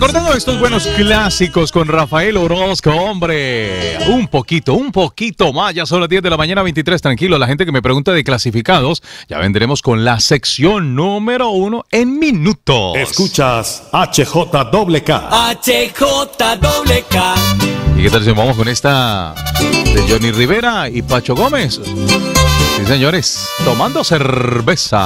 Recordando estos buenos clásicos con Rafael Orozco, hombre. Un poquito más. Ya son las 10 de la mañana, 23. Tranquilo, la gente que me pregunta de clasificados, ya vendremos con la sección número 1 en minutos. Escuchas HJWK. HJWK. ¿Y qué tal si vamos con esta de Johnny Rivera y Pacho Gómez? Sí, señores, tomando cerveza.